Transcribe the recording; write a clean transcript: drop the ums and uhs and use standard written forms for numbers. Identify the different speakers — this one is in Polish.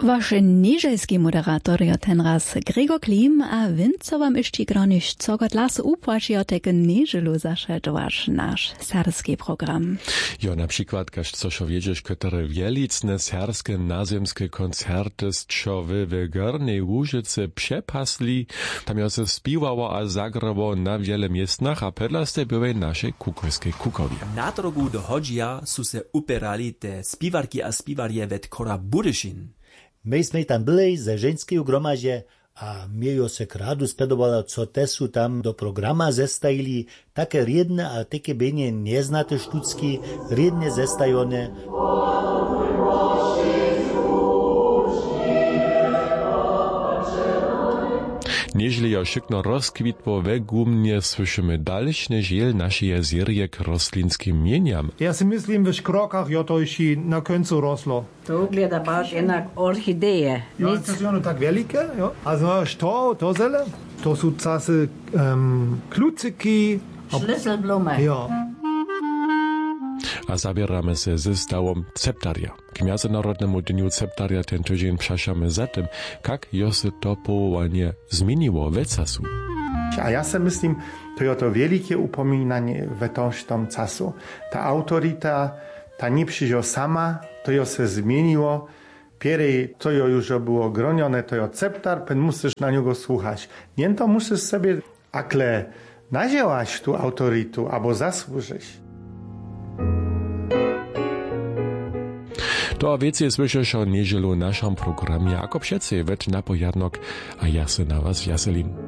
Speaker 1: Wasz niżejski moderator je ten raz Gregor Klim, a co wam jeszcze gronisz, co god las upłaci o teke nieżelu zaszedłaś nasz serski program.
Speaker 2: Jo, na przykład, każ coś wiedzieć, które wielicne serskie nazemskie koncerty z czowy w Gornej Łużycy przepasli, tam jo se spiwało a zagrało na wiele miejscach, a pedlaste były naszej kukowskiej kukowie.
Speaker 3: Na drogu do Hodzia su se upierali te spiwarki a spiwarje wet Kora Budyszin.
Speaker 4: My sme tam byli ze ženského gromaže a miejo se kradu spedovalo, co te su tam do programa zestajili, také riedne a také benie neznate štucky, riedne zestajone.
Speaker 2: Nieźli jo szykno rozkwitło we gumnie, słyszymy dalszny žiel naszej serie k rostlinskim mieniam.
Speaker 5: Ja si myslím, v škrokach jo to ešte na koncu roslo.
Speaker 6: To ugleda baš jednak orchideje.
Speaker 5: Ja, to sú ono tak veľké, jo. A znaš to zele, to sú zase kluciky.
Speaker 6: Schlüsselblume.
Speaker 5: Jo.
Speaker 2: A zabieramy się ze stałom Ceptaria. K Międzynarodnemu Dniu Ceptaria ten tydzień przeszamy za tym, jak się to powołanie zmieniło w czasu.
Speaker 7: A ja se myslím, to je to wielkie upominanie w tom czasu. Ta autoryta, ta nie przyjdzie sama, to je se zmieniło. Pierej to je już było gronione, to je Ceptar, pen musisz na niego słuchać. Nie to musisz sobie akle nazięłaś tu autorytu, albo zasłużyć.
Speaker 2: To więcej słyszysz o niedzielu w naszym programie, jako przecież wet na pojadnok, a ja se na was jaselim.